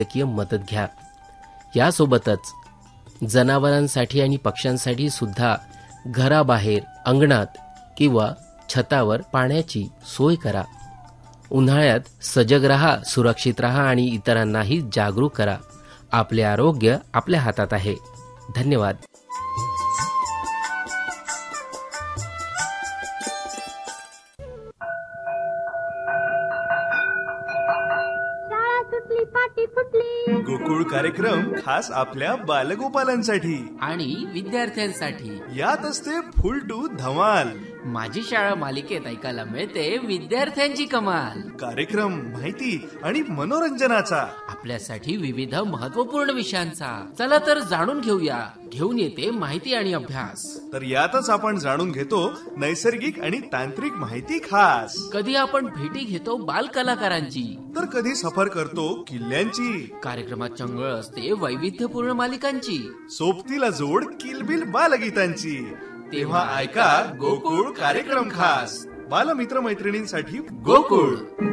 वैद्यकीय मदत घ्या. यासोबतच जनावरांसाठी आणि पक्ष्यांसाठी सुद्धा घराबाहेर, अंगणात किंवा छतावर पाण्याची सोय करा. उन्हाळ्यात सजग रहा, सुरक्षित रहा आणि इतरांनाही जागरूक करा. आपले आरोग्य आपल्या हातात आहे. धन्यवाद. गोकुळ कार्यक्रम खास आपल्या बालगोपालांसाठी आणि विद्यार्थ्यांसाठी. यात असते फुल टू धमाल. माझी शाळा मालिकेत ऐकायला मिळते विद्यार्थ्यांची कमाल. कार्यक्रम, माहिती आणि मनोरंजनाचा, आपल्यासाठी विविध महत्वपूर्ण विषयांचा. चला तर जाणून घेऊया. घेऊन येते माहिती आणि अभ्यास. तर यातच आपण जाणून घेतो नैसर्गिक आणि तांत्रिक माहिती खास. कधी आपण भेटी घेतो बाल कलाकारांची, तर कधी सफर करतो किल्ल्यांची. कार्यक्रमात चंगळ असते वैविध्यपूर्ण मालिकांची. सोबतीला जोड किलबिल बालगीतांची. तेव्हा ऐका गोकुळ कार्यक्रम खास. बालमित्र मैत्रिणींसाठी गोकुळ.